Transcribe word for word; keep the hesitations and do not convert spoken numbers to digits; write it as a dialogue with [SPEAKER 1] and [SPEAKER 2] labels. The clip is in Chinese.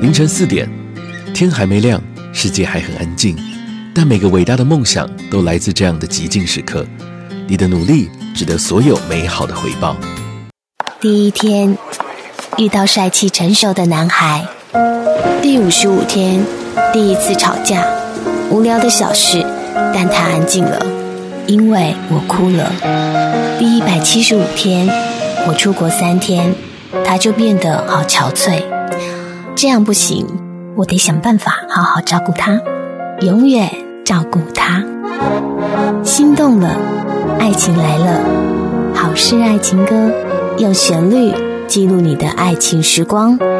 [SPEAKER 1] 凌晨四点，天还没亮，世界还很安静，但每个伟大的梦想都来自这样的极静时刻。你的努力值得所有美好的回报。
[SPEAKER 2] 第一天，遇到帅气成熟的男孩。第五十五天，第一次吵架，无聊的小事，但他安静了，因为我哭了。第一百七十五天，我出国三天，他就变得好憔悴。这样不行，我得想办法好好照顾他，永远照顾他。心动了，爱情来了，好事爱情歌，用旋律记录你的爱情时光。